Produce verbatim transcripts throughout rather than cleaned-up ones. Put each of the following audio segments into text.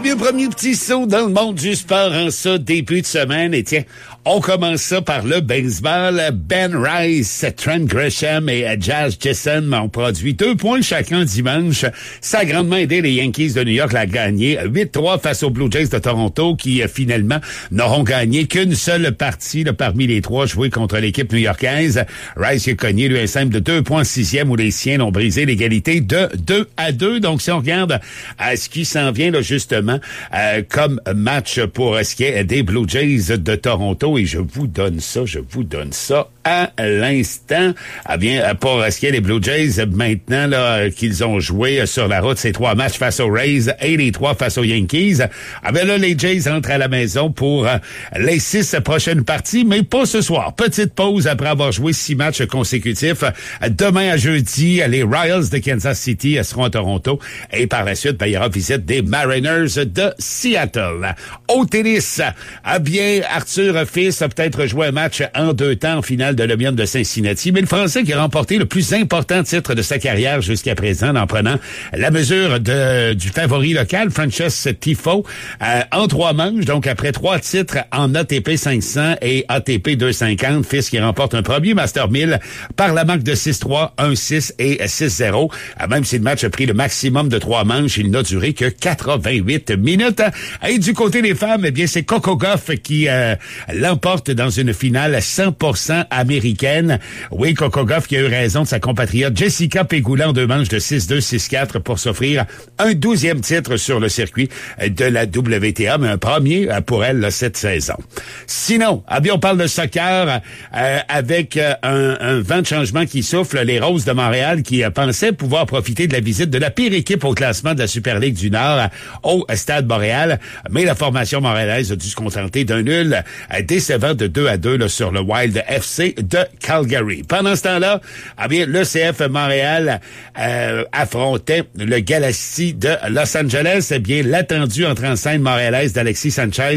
bien, premier petit saut dans le monde du sport en ce début de semaine. Et tiens, on commence ça par le baseball. Ben Rice, Trent Grisham et Jazz Chisholm ont produit deux points chacun dimanche. Ça a grandement aidé les Yankees de New York à gagner huit trois face aux Blue Jays de Toronto qui, finalement, n'auront gagné qu'une seule partie là, parmi les trois joués contre l'équipe new-yorkaise. Rice a cogné lui un simple de deux points en sixième où les siens ont brisé l'égalité de deux à deux. Donc, si on regarde à ce qui s'en vient, là, justement, Euh, comme match pour ce qui est des Blue Jays de Toronto, et je vous donne ça, je vous donne ça à l'instant. Ah bien, pour ce qui est des Blue Jays, maintenant là qu'ils ont joué sur la route ces trois matchs face aux Rays et les trois face aux Yankees, ah bien là, les Jays entrent à la maison pour euh, les six prochaines parties, mais pas ce soir. Petite pause après avoir joué six matchs consécutifs. Demain à jeudi, les Royals de Kansas City seront à Toronto, et par la suite, ben, il y aura visite des Mariners de Seattle. Au tennis, ah bien, Arthur Fils a peut-être joué un match en deux temps en finale de l'Open de Cincinnati, mais le Français qui a remporté le plus important titre de sa carrière jusqu'à présent en prenant la mesure de, du favori local, Frances Tiafoe, euh, en trois manches, donc après trois titres en A T P cinq cents et A T P deux cent cinquante, Fils qui remporte un premier Master mille par la marque de six trois, un six et six zéro. Même si le match a pris le maximum de trois manches, il n'a duré que quatre-vingt-huit minutes. Et du côté des femmes, eh bien, c'est Coco Gauff qui euh, l'emporte dans une finale cent pour cent américaine. Oui, Coco Gauff qui a eu raison de sa compatriote Jessica Pegula en deux manches de six deux, six quatre pour s'offrir un douzième titre sur le circuit de la W T A, mais un premier pour elle là, cette saison. Sinon, ah bien, on parle de soccer euh, avec euh, un, un vent de changement qui souffle. Les Roses de Montréal qui euh, pensaient pouvoir profiter de la visite de la pire équipe au classement de la Super League du Nord au Stade Montréal, mais la formation montréalaise a dû se contenter d'un nul décevant de deux à deux là, sur le Wild F C de Calgary. Pendant ce temps-là, ah bien, l'E C F Montréal euh, affrontait le Galaxy de Los Angeles. Eh bien, l'attendu entrée en scène montréalaise d'Alexis Sanchez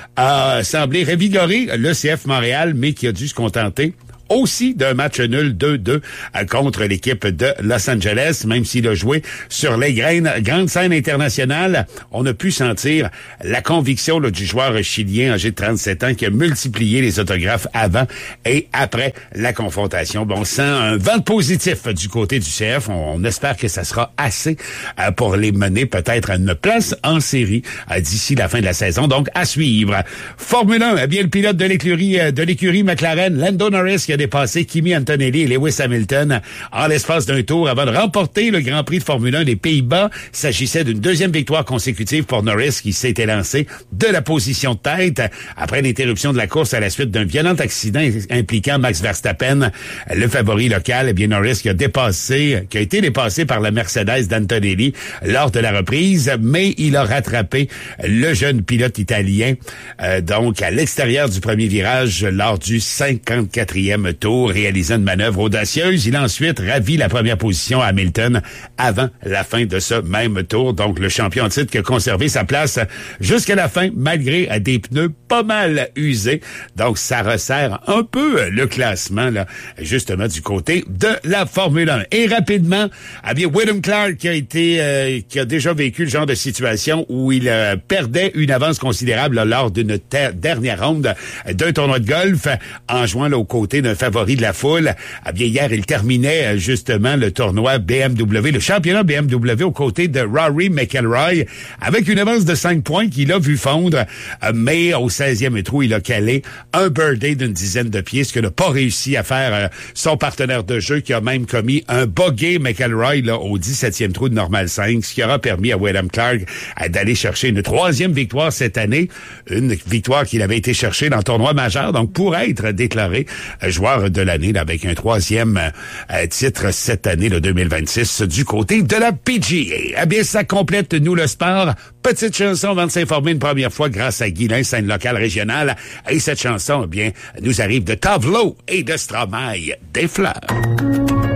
a semblé revigorer l'E C F Montréal, mais qui a dû se contenter aussi d'un match nul deux deux contre l'équipe de Los Angeles. Même s'il a joué sur les graines, grandes scènes internationales, on a pu sentir la conviction là, du joueur chilien âgé de trente-sept ans qui a multiplié les autographes avant et après la confrontation. Bon, on sent un vent positif du côté du C F. On, on espère que ça sera assez euh, pour les mener peut-être à une place en série euh, d'ici la fin de la saison. Donc, à suivre. Formule un, eh bien, le pilote de l'écurie euh, de l'écurie McLaren, Lando Norris, qui a dépassé Kimi Antonelli et Lewis Hamilton en l'espace d'un tour avant de remporter le Grand Prix de Formule un des Pays-Bas. Il s'agissait d'une deuxième victoire consécutive pour Norris qui s'était lancé de la position de tête après l'interruption de la course à la suite d'un violent accident impliquant Max Verstappen, le favori local. Eh bien, Norris qui a dépassé, qui a été dépassé par la Mercedes d'Antonelli lors de la reprise, mais il a rattrapé le jeune pilote italien, euh, donc à l'extérieur du premier virage lors du cinquante-quatrième tour, réalisant une manœuvre audacieuse. Il a ensuite ravi la première position à Hamilton avant la fin de ce même tour. Donc, le champion en titre qui a conservé sa place jusqu'à la fin, malgré des pneus pas mal usés. Donc, ça resserre un peu le classement, là, justement, du côté de la Formule un. Et rapidement, eh bien, Wyndham Clark qui a été, euh, qui a déjà vécu le genre de situation où il euh, perdait une avance considérable là, lors d'une ter- dernière ronde d'un tournoi de golf en jouant là, aux côtés d'un favori de la foule. Eh bien, hier, il terminait justement le tournoi B M W, le championnat B M W aux côtés de Rory McIlroy avec une avance de cinq points qu'il a vu fondre. Mais au seizième trou, il a calé un birdie d'une dizaine de pieds, ce que n'a pas réussi à faire son partenaire de jeu qui a même commis un bogey McIlroy là, au dix-septième trou de Normal cinq, ce qui aura permis à Wyndham Clark d'aller chercher une troisième victoire cette année, une victoire qu'il avait été chercher dans le tournoi majeur, donc pour être déclaré joueur de l'année là, avec un troisième euh, titre cette année, le deux mille vingt-six, du côté de la P G A. Eh bien, ça complète nous le sport. Petite chanson avant de s'informer une première fois grâce à Guilain, scène locale régionale. Et cette chanson, eh bien, nous arrive de Tavlo et de Stromae, Des fleurs.